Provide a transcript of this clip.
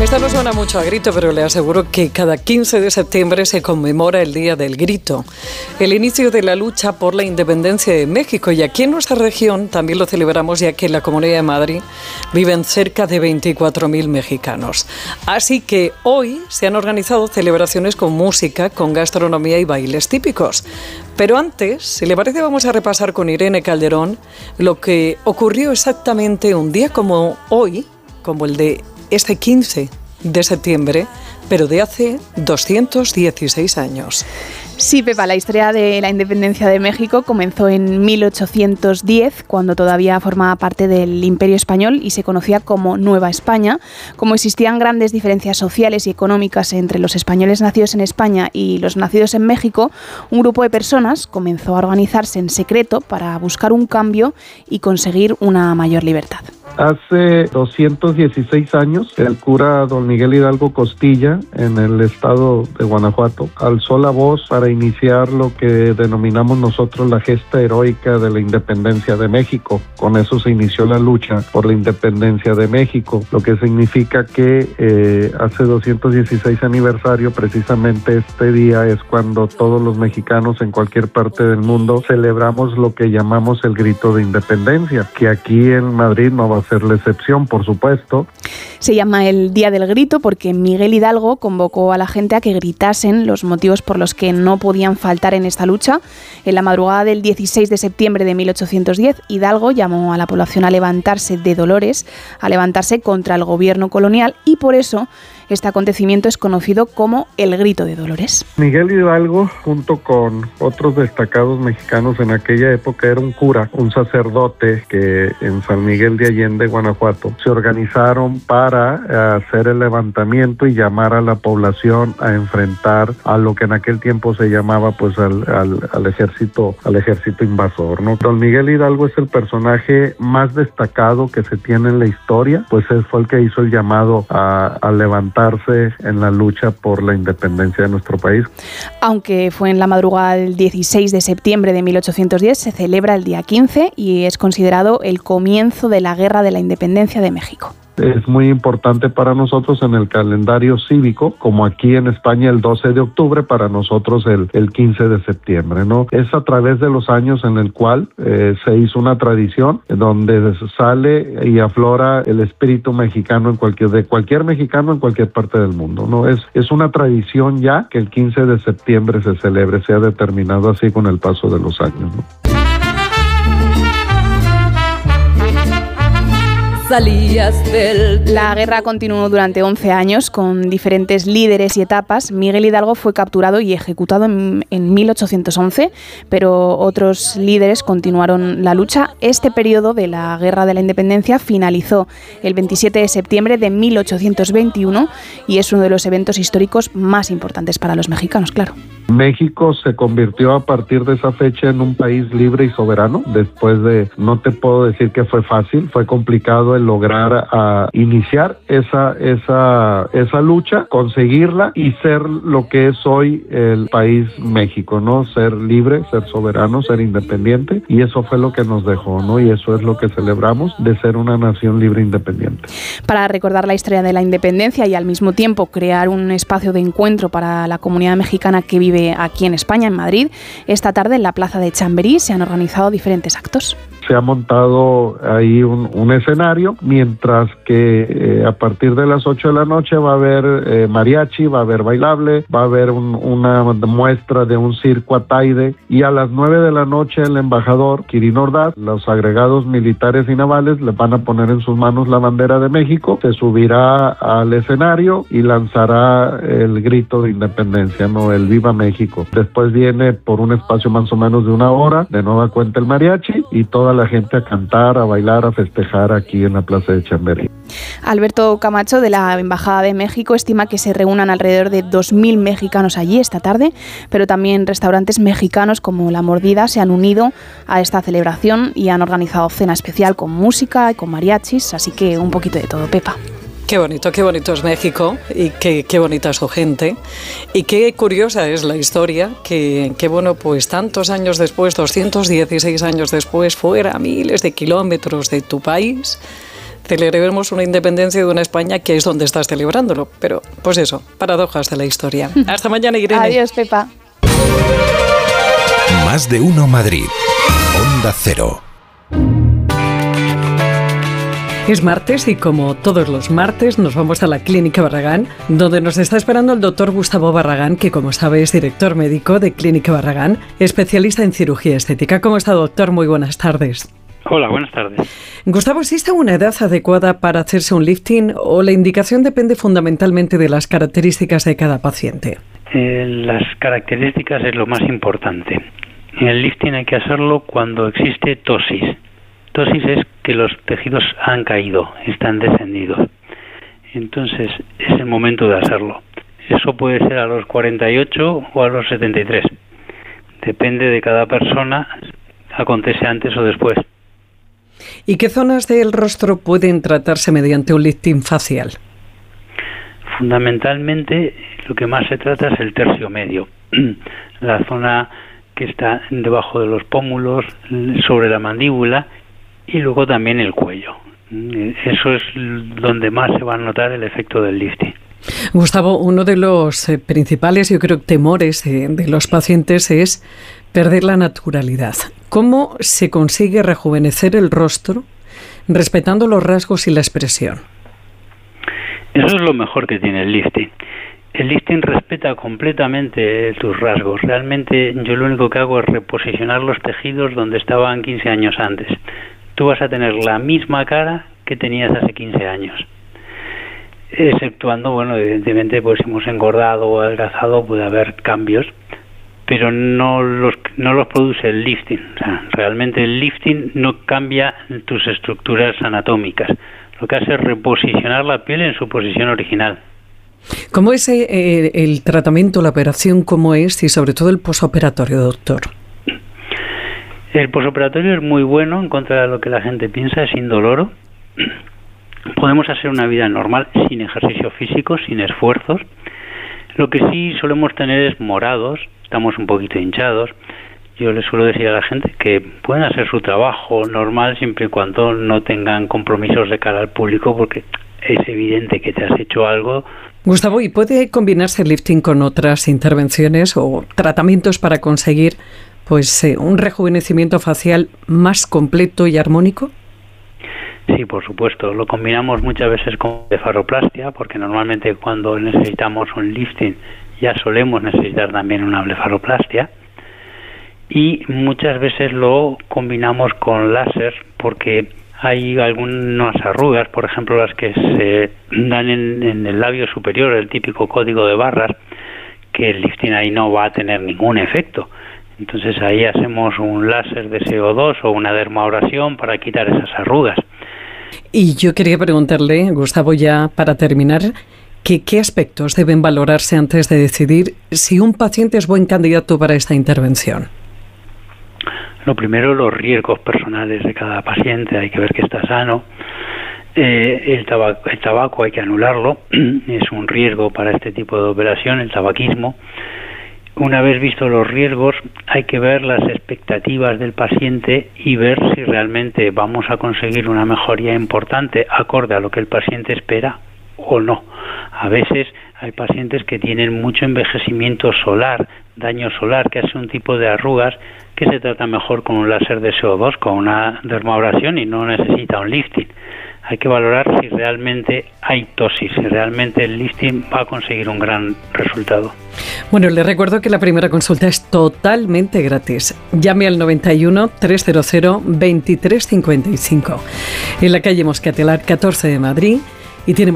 Esta no suena mucho a grito, pero le aseguro que cada 15 de septiembre se conmemora el Día del Grito, el inicio de la lucha por la independencia de México. Y aquí en nuestra región también lo celebramos, ya que en la Comunidad de Madrid viven cerca de 24.000 mexicanos. Así que hoy se han organizado celebraciones con música, con gastronomía y bailes típicos. Pero antes, si le parece, vamos a repasar con Irene Calderón lo que ocurrió exactamente un día como hoy, como el de este 15 de septiembre, pero de hace 216 años. Sí, Pepa, la historia de la independencia de México comenzó en 1810, cuando todavía formaba parte del Imperio Español y se conocía como Nueva España. Como existían grandes diferencias sociales y económicas entre los españoles nacidos en España y los nacidos en México, un grupo de personas comenzó a organizarse en secreto para buscar un cambio y conseguir una mayor libertad. Hace 216 años, el cura don Miguel Hidalgo Costilla, en el estado de Guanajuato, alzó la voz para iniciar lo que denominamos nosotros la gesta heroica de la independencia de México. Con eso se inició la lucha por la independencia de México, lo que significa que hace 216 aniversario, precisamente este día es cuando todos los mexicanos en cualquier parte del mundo celebramos lo que llamamos el grito de independencia, que aquí en Madrid no va a ser la excepción, por supuesto. Se llama el Día del Grito porque Miguel Hidalgo convocó a la gente a que gritasen los motivos por los que no podían faltar en esta lucha. En la madrugada del 16 de septiembre de 1810, Hidalgo llamó a la población a levantarse de dolores, a levantarse contra el gobierno colonial, y por eso este acontecimiento es conocido como el Grito de Dolores. Miguel Hidalgo, junto con otros destacados mexicanos en aquella época, era un cura, un sacerdote que en San Miguel de Allende, Guanajuato, se organizaron para hacer el levantamiento y llamar a la población a enfrentar a lo que en aquel tiempo se llamaba pues al ejército invasor, ¿no? Don Miguel Hidalgo es el personaje más destacado que se tiene en la historia, pues él fue el que hizo el llamado a levantarse en la lucha por la independencia de nuestro país. Aunque fue en la madrugada del 16 de septiembre de 1810, se celebra el día 15 y es considerado el comienzo de la Guerra de la Independencia de México. Es muy importante para nosotros en el calendario cívico, como aquí en España el 12 de octubre, para nosotros el 15 de septiembre, ¿no? Es a través de los años en el cual se hizo una tradición donde sale y aflora el espíritu mexicano de cualquier mexicano en cualquier parte del mundo, ¿no? Es una tradición ya que el 15 de septiembre se celebre, se ha determinado así con el paso de los años, ¿no? La guerra continuó durante 11 años con diferentes líderes y etapas. Miguel Hidalgo fue capturado y ejecutado en 1811, pero otros líderes continuaron la lucha. Este periodo de la Guerra de la Independencia finalizó el 27 de septiembre de 1821 y es uno de los eventos históricos más importantes para los mexicanos, claro. México se convirtió a partir de esa fecha en un país libre y soberano. Después de, no te puedo decir que fue fácil, fue complicado el lograr iniciar esa lucha, conseguirla y ser lo que es hoy el país México, ¿no? Ser libre, ser soberano, ser independiente, y eso fue lo que nos dejó, ¿no? Y eso es lo que celebramos, de ser una nación libre e independiente. Para recordar la historia de la independencia y al mismo tiempo crear un espacio de encuentro para la comunidad mexicana que vive aquí en España, en Madrid, esta tarde en la Plaza de Chamberí se han organizado diferentes actos. Se ha montado ahí un escenario, mientras que a partir de las 8 de la noche va a haber mariachi, va a haber bailable, va a haber una muestra de un circo Ataide, y a las 9 de la noche el embajador Quirino Ordaz, los agregados militares y navales le van a poner en sus manos la bandera de México, se subirá al escenario y lanzará el grito de independencia, ¿no? El Viva México. Después viene por un espacio más o menos de una hora, de nueva cuenta el mariachi, y toda la gente a cantar, a bailar, a festejar aquí en la Plaza de Chamberí. Alberto Camacho, de la Embajada de México, estima que se reúnan alrededor de 2.000 mexicanos allí esta tarde, pero también restaurantes mexicanos como La Mordida se han unido a esta celebración y han organizado cena especial con música y con mariachis, así que un poquito de todo, Pepa. Qué bonito es México y qué bonita es su gente y qué curiosa es la historia que bueno, pues tantos años después, 216 años después, fuera a miles de kilómetros de tu país, celebremos una independencia de una España que es donde estás celebrándolo. Pero, pues eso, paradojas de la historia. Hasta mañana, Irene. Adiós, Pepa. Más de uno Madrid. Onda Cero. Es martes y como todos los martes nos vamos a la Clínica Barragán, donde nos está esperando el doctor Gustavo Barragán, que como sabe es director médico de Clínica Barragán, especialista en cirugía estética. ¿Cómo está, doctor? Muy buenas tardes. Hola, buenas tardes. Gustavo, ¿existe una edad adecuada para hacerse un lifting o la indicación depende fundamentalmente de las características de cada paciente? Las características es lo más importante. En el lifting hay que hacerlo cuando existe ptosis. Ptosis es que los tejidos han caído, están descendidos. Entonces es el momento de hacerlo. Eso puede ser a los 48 o a los 73. Depende de cada persona, acontece antes o después. ¿Y qué zonas del rostro pueden tratarse mediante un lifting facial? Fundamentalmente lo que más se trata es el tercio medio, la zona que está debajo de los pómulos, sobre la mandíbula y luego también el cuello. Eso es donde más se va a notar el efecto del lifting. Gustavo, uno de los principales, yo creo, temores de los pacientes es perder la naturalidad. ¿Cómo se consigue rejuvenecer el rostro respetando los rasgos y la expresión? Eso es lo mejor que tiene el lifting. El lifting respeta completamente tus rasgos. Realmente yo lo único que hago es reposicionar los tejidos donde estaban 15 años antes. Tú vas a tener la misma cara que tenías hace 15 años. Exceptuando, bueno, evidentemente, pues si hemos engordado o adelgazado puede haber cambios, pero no los produce el lifting. O sea, realmente el lifting no cambia tus estructuras anatómicas. Lo que hace es reposicionar la piel en su posición original. ¿Cómo es el tratamiento, la operación, cómo es y sobre todo el posoperatorio, doctor? El posoperatorio es muy bueno en contra de lo que la gente piensa, es indoloro. Podemos hacer una vida normal sin ejercicio físico, sin esfuerzos. Lo que sí solemos tener es morados, estamos un poquito hinchados. Yo les suelo decir a la gente que pueden hacer su trabajo normal siempre y cuando no tengan compromisos de cara al público, porque es evidente que te has hecho algo. Gustavo, ¿y puede combinarse el lifting con otras intervenciones o tratamientos para conseguir un rejuvenecimiento facial más completo y armónico? Sí, por supuesto. Lo combinamos muchas veces con blefaroplastia, porque normalmente cuando necesitamos un lifting ya solemos necesitar también una blefaroplastia. Y muchas veces lo combinamos con láser porque hay algunas arrugas, por ejemplo las que se dan en el labio superior, el típico código de barras, que el lifting ahí no va a tener ningún efecto. Entonces ahí hacemos un láser de CO2 o una dermabrasión para quitar esas arrugas. Y yo quería preguntarle, Gustavo, ya para terminar, ¿qué aspectos deben valorarse antes de decidir si un paciente es buen candidato para esta intervención? Lo primero, los riesgos personales de cada paciente, hay que ver que está sano. El tabaco hay que anularlo, es un riesgo para este tipo de operación, el tabaquismo. Una vez visto los riesgos, hay que ver las expectativas del paciente y ver si realmente vamos a conseguir una mejoría importante acorde a lo que el paciente espera o no. A veces hay pacientes que tienen mucho envejecimiento solar, daño solar, que hace un tipo de arrugas que se trata mejor con un láser de CO2, con una dermabrasión y no necesita un lifting. Hay que valorar si realmente hay ptosis, si realmente el lifting va a conseguir un gran resultado. Bueno, les recuerdo que la primera consulta es totalmente gratis. Llame al 91 300 2355 en la calle Moscatelar 14 de Madrid y tiene